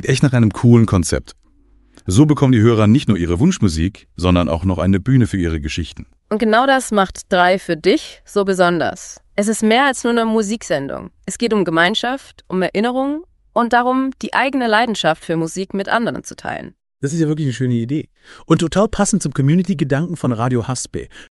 klingt echt nach einem coolen Konzept. So bekommen die Hörer nicht nur ihre Wunschmusik, sondern auch noch eine Bühne für ihre Geschichten. Und genau das macht 3 für dich so besonders. Es ist mehr als nur eine Musiksendung. Es geht um Gemeinschaft, um Erinnerung und darum, die eigene Leidenschaft für Musik mit anderen zu teilen. Das ist ja wirklich eine schöne Idee. Und total passend zum Community-Gedanken von Radio Haspe.